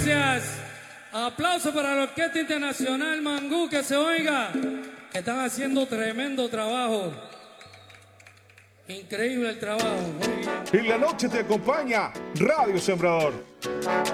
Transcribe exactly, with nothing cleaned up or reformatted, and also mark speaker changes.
Speaker 1: gracias. Aplauso para la Orquesta Internacional Mangú, que se oiga. Están haciendo tremendo trabajo. Increíble el trabajo. Muy bien.
Speaker 2: En la noche te acompaña Radio Sembrador.